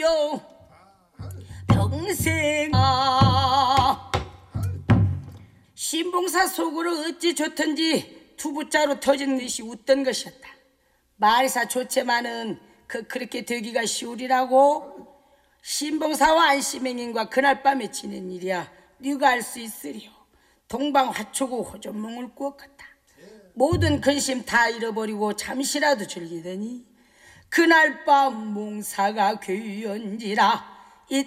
하여 평생 신봉사 속으로 어찌 좋던지 두부자로 터진 듯이 웃던 것이었다. 말이사 좋지만은 그렇게 되기가 쉬우리라고? 신봉사와 안시맹인과 그날 밤에 지낸 일이야 네가 알 수 있으리요. 동방화초고 호전몽을 꾸었겠다. 모든 근심 다 잃어버리고 잠시라도 즐기더니 그날 밤 몽사가 괴연지라